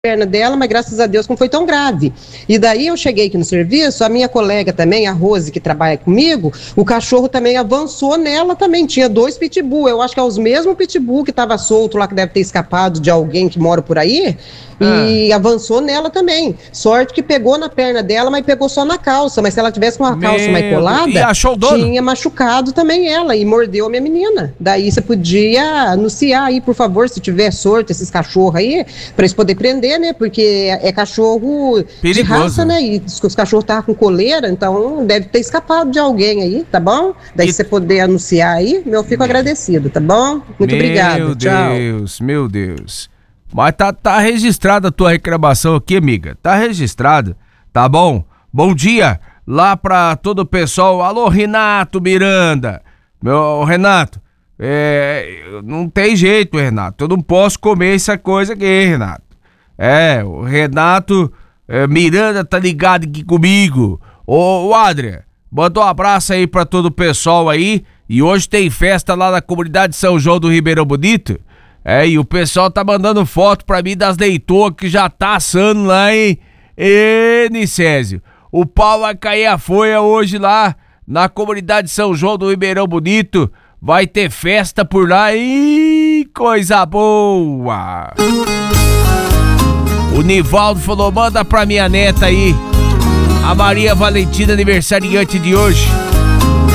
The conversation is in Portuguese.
perna dela, mas graças a Deus não foi tão grave. E daí eu cheguei aqui no serviço, a minha colega também, a Rose, que trabalha comigo, o cachorro também avançou nela também, tinha 2 pitbull, eu acho que é os mesmos pitbull que estava solto lá, que deve ter escapado de alguém que mora por aí, e avançou nela também. Sorte que pegou na perna dela, mas pegou só na calça, mas se ela tivesse com a calça mais colada, e achou o dono? Tinha machucado também ela, e mordeu a minha menina. Daí você podia anunciar aí, por favor, se tiver sorte, esses cachorros aí, pra eles poderem prender, né? Porque é cachorro perigoso, de raça, né? E os cachorros estavam com coleira, então deve ter escapado de alguém aí, tá bom? Daí você poder anunciar aí, eu fico agradecido, tá bom? Muito obrigado, tchau. Meu Deus. Mas tá registrada a tua reclamação aqui, amiga. Tá registrada, tá bom? Bom dia lá pra todo o pessoal. Alô, Renato Miranda. Meu Renato, não tem jeito, Renato. Eu não posso comer essa coisa aqui, Renato. O Renato Miranda tá ligado aqui comigo. Ô, Adria, manda um abraço aí pra todo o pessoal aí. E hoje tem festa lá na comunidade São João do Ribeirão Bonito. E o pessoal tá mandando foto pra mim das leitoas que já tá assando lá, hein? Nicésio, o pau vai cair a folha hoje lá na comunidade São João do Ribeirão Bonito. Vai ter festa por lá, hein? Coisa boa! O Nivaldo falou, manda pra minha neta aí, a Maria Valentina, aniversariante de hoje.